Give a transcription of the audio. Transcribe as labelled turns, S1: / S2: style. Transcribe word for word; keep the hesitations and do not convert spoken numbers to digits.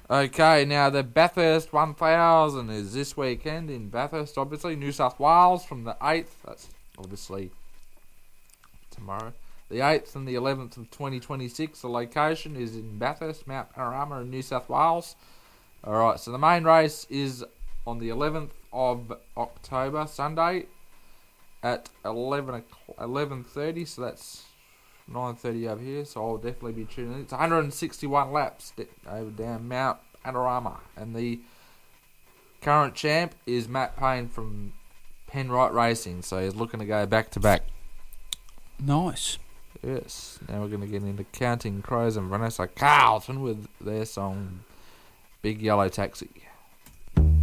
S1: Okay, now the Bathurst one thousand is this weekend in Bathurst, obviously, New South Wales from the eighth. That's obviously tomorrow. The eighth and the eleventh of twenty twenty-six. The location is in Bathurst, Mount Panorama in New South Wales. Alright, so the main race is on the eleventh of October, Sunday, at eleven eleven thirty, so that's nine thirty over here, so I'll definitely be tuning in. It's one hundred sixty-one laps over down Mount Panorama, and the current champ is Matt Payne from Penrite Racing, so he's looking to go back to back.
S2: Nice.
S1: Yes, now we're going to get into Counting Crows and Vanessa Carlton with their song Big Yellow Taxi.